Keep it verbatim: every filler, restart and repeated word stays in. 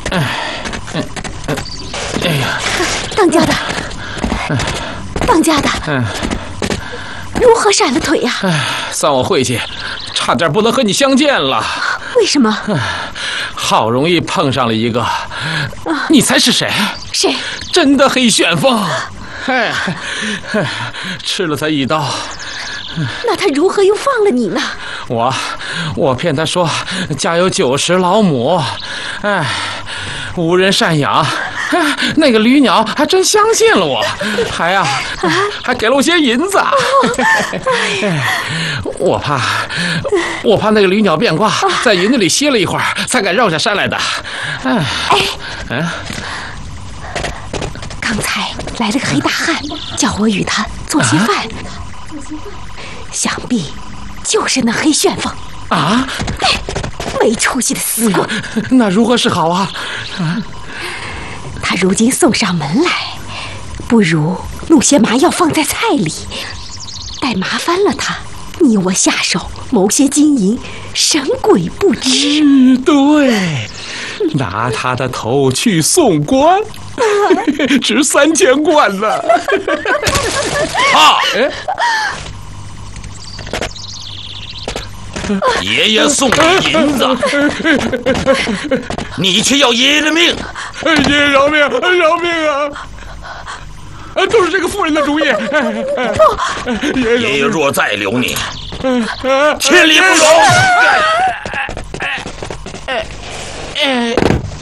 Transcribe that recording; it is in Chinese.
哎，哎，哎呀， 当家的，当家的， 嗯， 如何闪了腿呀？ 哎，算我晦气，差点不能和你相见了。 为什么？ 好容易碰上了一个，你猜是谁？ 谁？ 真的黑旋风。哎，吃了他一刀。 那他如何又放了你呢？ 我，我骗他说家有九十老母，哎，无人赡养。哎，那个驴鸟还真相信了我，还啊，还给了我些银子。哎，我怕，我怕那个驴鸟变卦，在银子里歇了一会儿，才敢绕下山来的。哎，嗯， 刚才来了个黑大汉，叫我与他做些饭，想必就是那黑旋风啊！ 没出息的死鬼！ 那如何是好啊？啊！ 他如今送上门来，不如弄些麻药放在菜里，待麻烦了他，你我下手谋些金银，神鬼不知。 嗯，对，拿他的头去送官，值三千贯呢。 啊！爷爷送你银子，你却要爷爷的命！ 爷爷饶命，饶命啊！都是这个妇人的主意。 爷爷若再留你，千里不容。